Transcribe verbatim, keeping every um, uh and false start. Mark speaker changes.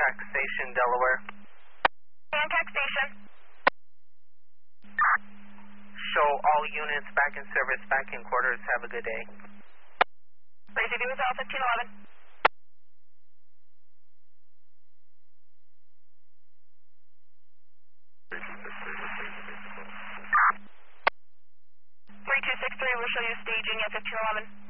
Speaker 1: Hancock Station, Delaware.
Speaker 2: Hancock Station.
Speaker 1: Show all units back in service, back in quarters. Have a good day.
Speaker 2: Lazy View Hotel, fifteen eleven. three two six three, we'll show you staging at fifteen eleven.